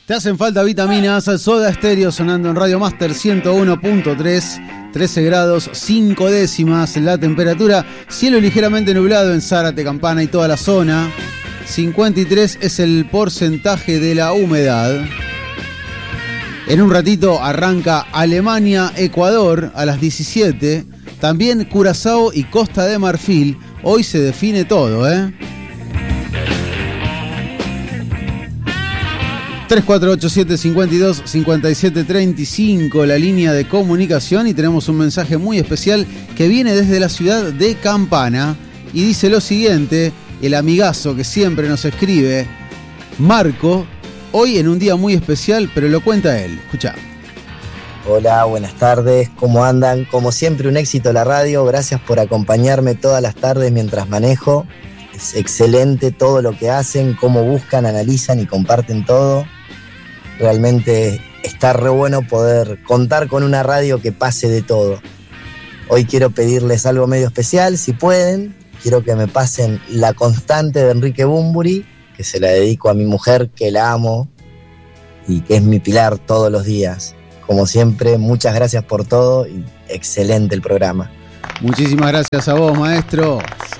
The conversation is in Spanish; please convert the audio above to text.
Te hacen falta vitaminas, Soda Stereo sonando en Radio Master 101.3, 13 grados 5 décimas la temperatura, cielo ligeramente nublado en Zárate, Campana y toda la zona, 53 es el porcentaje de la humedad. En un ratito arranca Alemania-Ecuador a las 17, también Curazao y Costa de Marfil, hoy se define todo, 3487-52-5735, la línea de comunicación, y tenemos un mensaje muy especial que viene desde la ciudad de Campana y dice lo siguiente, el amigazo que siempre nos escribe, Marco, hoy en un día muy especial, pero lo cuenta él, escuchá. Hola, buenas tardes, ¿cómo andan? Como siempre, un éxito la radio, gracias por acompañarme todas las tardes mientras manejo. Es excelente todo lo que hacen, cómo buscan, analizan y comparten todo. Realmente está re bueno poder contar con una radio que pase de todo. Hoy quiero pedirles algo medio especial, si pueden. Quiero que me pasen La Constante de Enrique Bunbury, que se la dedico a mi mujer, que la amo y que es mi pilar todos los días. Como siempre, muchas gracias por todo y excelente el programa. Muchísimas gracias a vos, maestro.